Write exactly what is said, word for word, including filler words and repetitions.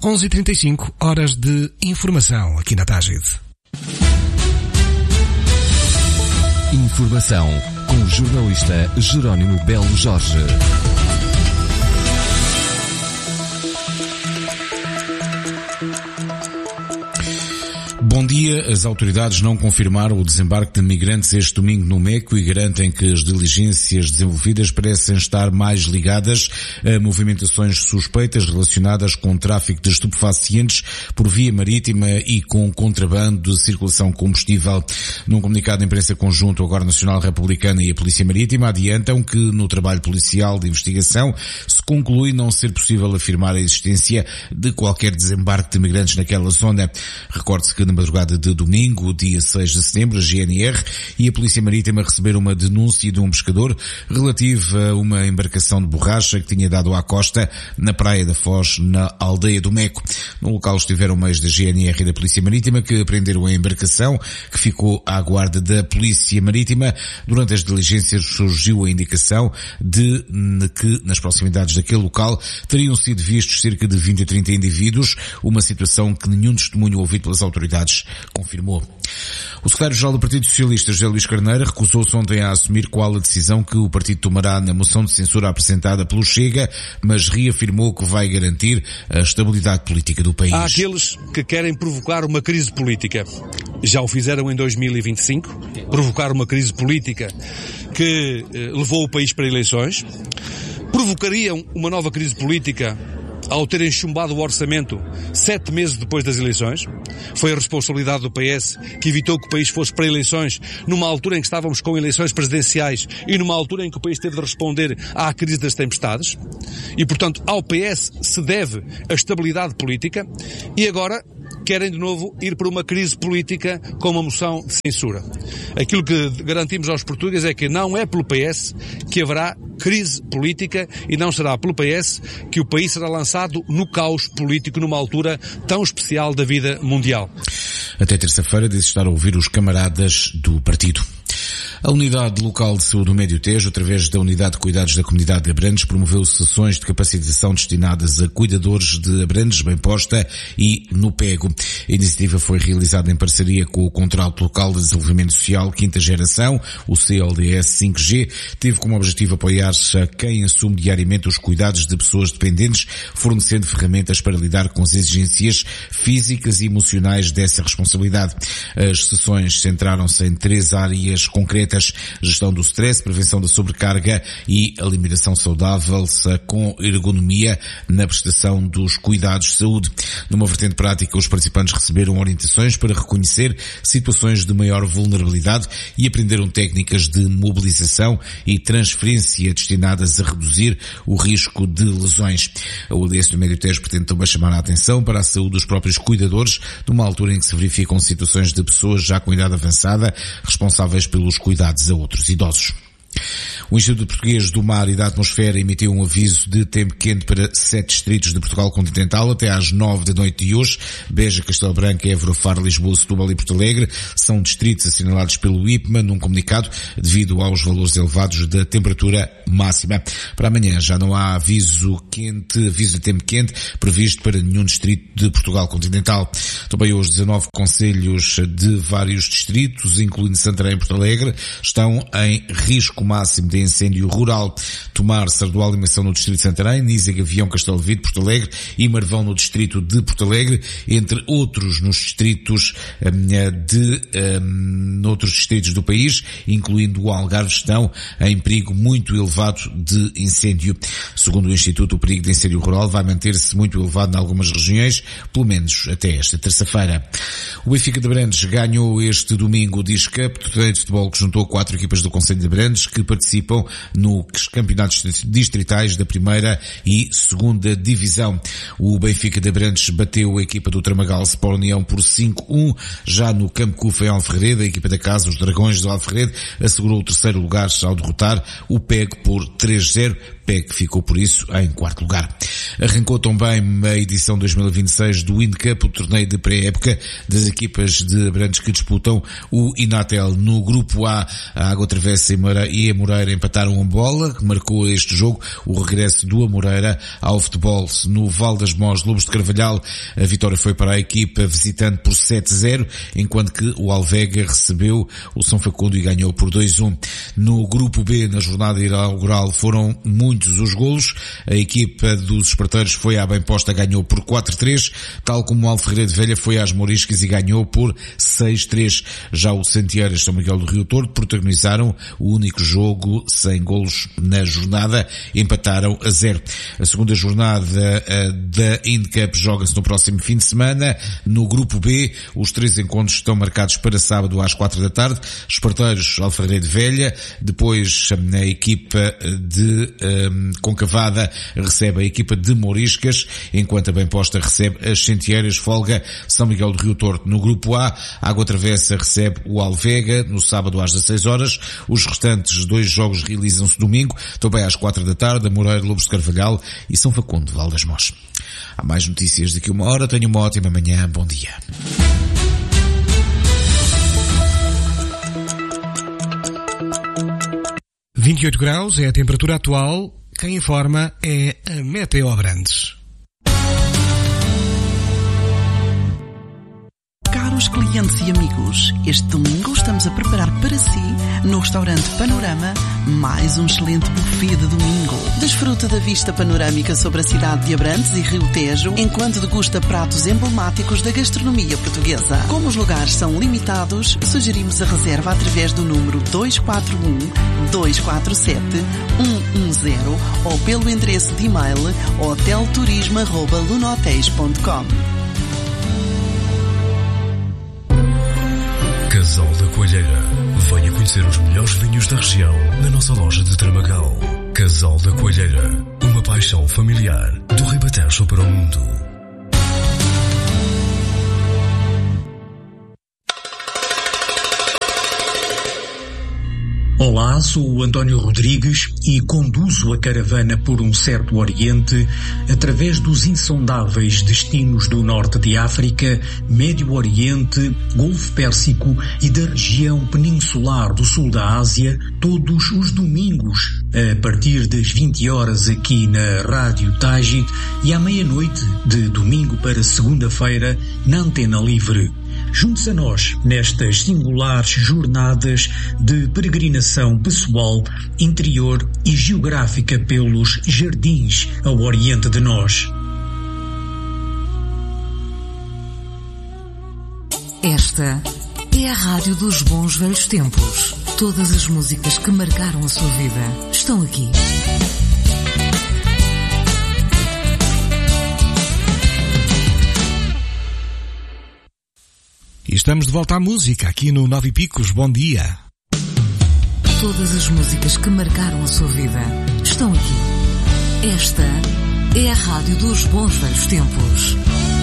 onze e trinta e cinco, horas de informação aqui na Tágide. Informação com o jornalista Jerónimo Belo Jorge. Bom dia. As autoridades não confirmaram o desembarque de migrantes este domingo no Meco e garantem que as diligências desenvolvidas parecem estar mais ligadas a movimentações suspeitas relacionadas com o tráfico de estupefacientes por via marítima e com contrabando de circulação combustível. Num comunicado de imprensa conjunto, a Guarda Nacional Republicana e a Polícia Marítima adiantam que no trabalho policial de investigação se conclui não ser possível afirmar a existência de qualquer desembarque de migrantes naquela zona. Recorde-se que na madrugada de domingo, dia seis de setembro, a G N R e a Polícia Marítima receberam uma denúncia de um pescador relativa a uma embarcação de borracha que tinha dado à costa na Praia da Foz, na aldeia do Meco. No local estiveram meios da G N R e da Polícia Marítima que apreenderam a embarcação, que ficou à guarda da Polícia Marítima. Durante as diligências surgiu a indicação de que nas proximidades daquele local teriam sido vistos cerca de vinte a trinta indivíduos, uma situação que nenhum testemunho ouvido pelas autoridades confirmou. O secretário-geral do Partido Socialista, José Luís Carneiro, recusou-se ontem a assumir qual a decisão que o partido tomará na moção de censura apresentada pelo Chega, mas reafirmou que vai garantir a estabilidade política do país. Há aqueles que querem provocar uma crise política. Já o fizeram em dois mil e vinte e cinco, provocar uma crise política que eh, levou o país para eleições. Provocariam uma nova crise política ao terem chumbado o orçamento sete meses depois das eleições. Foi a responsabilidade do P S que evitou que o país fosse para eleições numa altura em que estávamos com eleições presidenciais e numa altura em que o país teve de responder à crise das tempestades. E, portanto, ao P S se deve a estabilidade política e agora querem de novo ir para uma crise política com uma moção de censura. Aquilo que garantimos aos portugueses é que não é pelo P S que haverá crise política e não será pelo P S que o país será lançado no caos político numa altura tão especial da vida mundial. Até terça-feira diz estar a ouvir os camaradas do partido. A Unidade Local de Saúde do Médio Tejo, através da Unidade de Cuidados da Comunidade de Abrantes, promoveu sessões de capacitação destinadas a cuidadores de Abrantes, Bem Posta e no Pego. A iniciativa foi realizada em parceria com o Contrato Local de Desenvolvimento Social Quinta Geração, o C L D S cinco G, teve como objetivo apoiar-se a quem assume diariamente os cuidados de pessoas dependentes, fornecendo ferramentas para lidar com as exigências físicas e emocionais dessa responsabilidade. As sessões centraram-se em três áreas concretas: gestão do stress, prevenção da sobrecarga e alimentação saudável com ergonomia na prestação dos cuidados de saúde. Numa vertente prática, os participantes receberam orientações para reconhecer situações de maior vulnerabilidade e aprenderam técnicas de mobilização e transferência destinadas a reduzir o risco de lesões. A U D S do Médio Tejo pretende também chamar a atenção para a saúde dos próprios cuidadores, numa altura em que se verificam situações de pessoas já com idade avançada, responsáveis pelos cuidados a outros idosos. O Instituto Português do Mar e da Atmosfera emitiu um aviso de tempo quente para sete distritos de Portugal continental até às nove da noite de hoje. Beja, Castelo Branco, Évora, Faro, Lisboa, Setúbal e Porto Alegre são distritos assinalados pelo I P M A num comunicado devido aos valores elevados da temperatura máxima. Para amanhã já não há aviso quente, aviso de tempo quente previsto para nenhum distrito de Portugal continental. Também hoje dezanove concelhos de vários distritos, incluindo Santarém e Porto Alegre, estão em risco máximo de incêndio rural. Tomar, Sardual e Mação no distrito de Santarém, Nisa, Gavião, Castelo de Vide, Porto Alegre e Marvão no distrito de Porto Alegre, entre outros nos distritos de um, noutros distritos do país, incluindo o Algarve, estão em perigo muito elevado de incêndio. Segundo o Instituto, o perigo de incêndio rural vai manter-se muito elevado em algumas regiões, pelo menos até esta terça-feira. O Benfica de Abrantes ganhou este domingo o Diz Cup, torneio de futebol que juntou quatro equipas do Concelho de Abrantes que participam nos campeonatos distritais da primeira e segunda divisão. O Benfica de Abrantes bateu a equipa do Tramagal Sport União por cinco a um, já no Campo Cufa em Alferrede, a equipa da casa, os Dragões do Alferrede, assegurou o terceiro lugar ao derrotar o Pego por três a zero. Pego ficou por isso em quarto lugar. Arrancou também a edição dois mil e vinte e seis do Wind Cup, o torneio de pré-época das equipas de Abrantes que disputam o Inatel. No grupo A, a Água Travessa e a Moreira empataram uma bola, que marcou este jogo o regresso do Amoreira ao futebol. No Val das Mós, Lobos de Carvalhal, a vitória foi para a equipa visitante por sete a zero, enquanto que o Alvega recebeu o São Facundo e ganhou por dois a um. No grupo B, na jornada inaugural, foram muitos os golos. A equipa dos Esparteiros foi à Bem-Posta, ganhou por quatro a três, tal como o Alferreira de Velha foi às Mouriscas e ganhou por seis a três. Já o Santieiras São Miguel do Rio Tordo protagonizaram o único jogo sem golos na jornada, empataram a zero. A segunda jornada da Wind Cup joga-se no próximo fim de semana. No grupo B, os três encontros estão marcados para sábado às quatro da tarde. Esparteiros, Alferreira de Velha, depois a equipa de um, Concavada recebe a equipa de Mouriscas, enquanto a Bem-Posta recebe as Sentieiras, Folga, São Miguel do Rio Torto. No grupo A, a Água Travessa recebe o Alvega no sábado às dezasseis horas. Os restantes dois jogos realizam-se domingo, também às quatro da tarde, a Moreira, Lobos de Carvalhal e São Facundo, Val das Mós. Há mais notícias daqui a uma hora. Tenha uma ótima manhã. Bom dia. vinte e oito graus é a temperatura atual. Quem informa é a Meteo Abrantes. Caros clientes e amigos, este domingo estamos a preparar para si, no restaurante Panorama, mais um excelente buffet de domingo. Desfruta da vista panorâmica sobre a cidade de Abrantes e Rio Tejo, enquanto degusta pratos emblemáticos da gastronomia portuguesa. Como os lugares são limitados, sugerimos a reserva através do número dois quatro um, dois quatro sete, um um zero ou pelo endereço de e-mail hotelturismo arroba lunotéis ponto com. Casal da Coelheira. Venha conhecer os melhores vinhos da região na nossa loja de Tramagal. Casal da Coelheira. Uma paixão familiar do Ribatejo para o mundo. Olá, sou o António Rodrigues e conduzo a caravana por um certo Oriente através dos insondáveis destinos do Norte de África, Médio Oriente, Golfo Pérsico e da região peninsular do Sul da Ásia, todos os domingos, a partir das vinte horas aqui na Rádio Tágit e à meia-noite de domingo para segunda-feira na Antena Livre. Junte-se a nós nestas singulares jornadas de peregrinação pessoal, interior e geográfica pelos jardins ao oriente de nós. Esta é a Rádio dos Bons Velhos Tempos. Todas as músicas que marcaram a sua vida estão aqui. E estamos de volta à música, aqui no Nove Picos. Bom dia. Todas as músicas que marcaram a sua vida estão aqui. Esta é a Rádio dos Bons Velhos Tempos.